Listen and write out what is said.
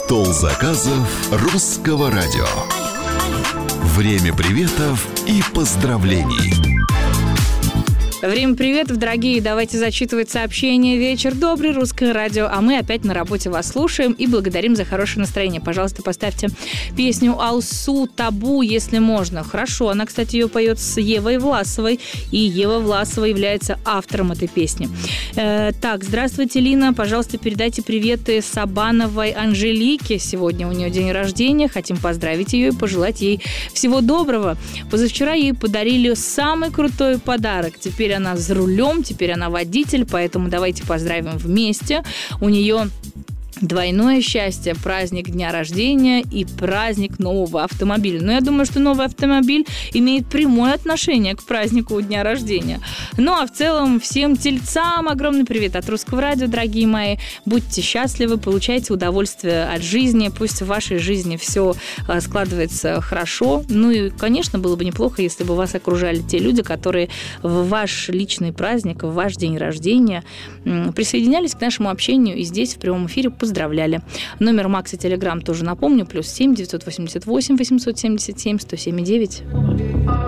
Стол заказов Русского радио. Время приветов и поздравлений. Время приветов, дорогие. Давайте зачитывать сообщения. Вечер добрый, Русское радио. А мы опять на работе вас слушаем и благодарим за хорошее настроение. Пожалуйста, поставьте песню Алсу «Табу», если можно. Хорошо. Она, кстати, ее поет с Евой Власовой. И Ева Власова является автором этой песни. Так, здравствуйте, Лина. Пожалуйста, передайте приветы Сабановой Анжелике. Сегодня у нее день рождения. Хотим поздравить ее и пожелать ей всего доброго. Позавчера ей подарили самый крутой подарок. Теперь она за рулем, теперь она водитель, поэтому давайте поздравим вместе. У нее двойное счастье, праздник дня рождения и праздник нового автомобиля. Но я думаю, что новый автомобиль имеет прямое отношение к празднику дня рождения. Ну, а в целом всем тельцам огромный привет от Русского радио, дорогие мои. Будьте счастливы, получайте удовольствие от жизни. Пусть в вашей жизни все складывается хорошо. Ну и, конечно, было бы неплохо, если бы вас окружали те люди, которые в ваш личный праздник, в ваш день рождения присоединялись к нашему общению и здесь в прямом эфире поздравляли. Номер Макса Телеграм тоже напомню, +7 988 877 107 9.